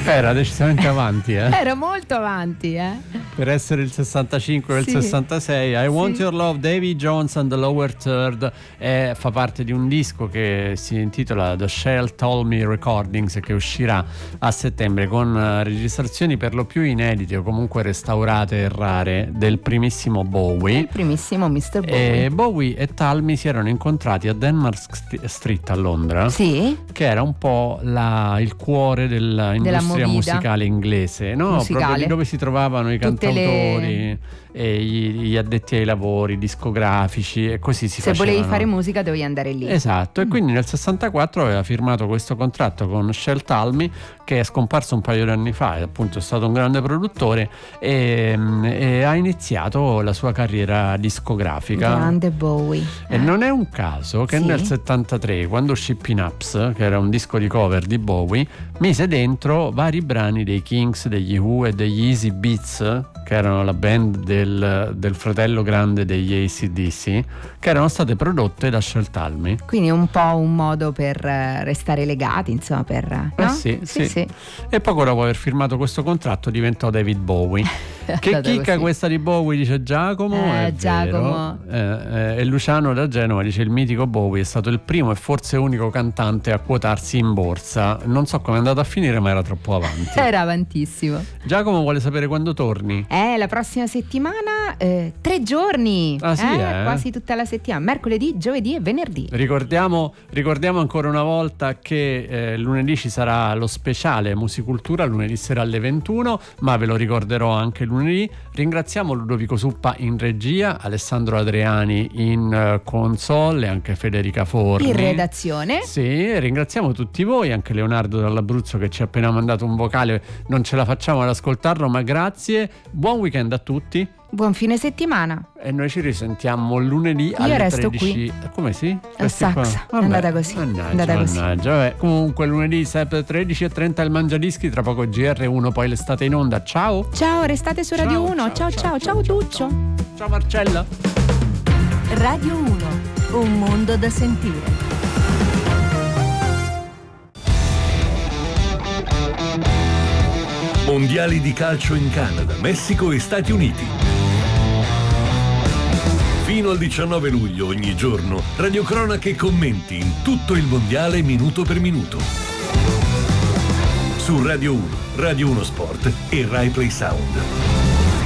Era decisamente avanti, Era molto avanti, per essere il 65 o il 66. I Want Your Love, Davy Jones and the Lower Third, fa parte di un disco che si intitola The Shell Told Me Recordings, che uscirà a settembre con registrazioni per lo più inedite o comunque restaurate e rare del primissimo Bowie. Il primissimo Mr. Bowie. Bowie e Talmy si erano incontrati a Denmark Street a Londra, sì, che era un po' il cuore dell'industria musicale inglese, no? Proprio lì dove si trovavano i cantautori e gli addetti ai lavori discografici, e così si facevano. Se volevi fare musica dovevi andare lì. Esatto, e quindi nel 64 aveva firmato questo contratto con Shell Talmy, che è scomparso un paio di anni fa, e appunto è stato un grande produttore, e ha iniziato la sua carriera discografica. Grande Bowie. E non è un caso che nel 73, quando uscì Pin Ups, che era un disco di cover di Bowie, mise dentro vari brani dei Kings, degli Who e degli Easy Beats, che erano la band del fratello grande degli AC/DC, che erano state prodotte da Shell Talmy. Quindi un po' un modo per restare legati, insomma, no? Sì. E poco dopo aver firmato questo contratto diventò David Bowie. Che chicca così questa di Bowie, dice Giacomo. È Giacomo. E Luciano da Genova dice: il mitico Bowie è stato il primo e forse unico cantante a quotarsi in borsa. Non so come è andato a finire, ma era troppo avanti. Era avantissimo. Giacomo vuole sapere quando torni. La prossima settimana 3 giorni. Quasi tutta la settimana, mercoledì, giovedì e venerdì. Ricordiamo ancora una volta che lunedì ci sarà lo speciale Musicultura, lunedì sera alle 21, ma ve lo ricorderò anche lunedì. Ringraziamo Ludovico Suppa in regia, Alessandro Adriani in console e anche Federica Forni in redazione. Sì, ringraziamo tutti voi, anche Leonardo dall'Abruzzo che ci ha appena mandato un vocale, non ce la facciamo ad ascoltarlo, ma grazie. Buon weekend a tutti. Buon fine settimana. E noi ci risentiamo lunedì alle 13. Io resto qui. Come sì? Al sax. È andata così. Mannaggia. Vabbè, comunque lunedì 13:30 il Mangiadischi, tra poco GR1, poi l'estate in onda. Ciao. Ciao, restate su Radio 1. Ciao Duccio. Ciao Marcella. Radio 1, un mondo da sentire. Mondiali di calcio in Canada, Messico e Stati Uniti. Fino al 19 luglio ogni giorno, radiocronache e commenti in tutto il mondiale minuto per minuto. Su Radio 1, Radio 1 Sport e Rai Play Sound.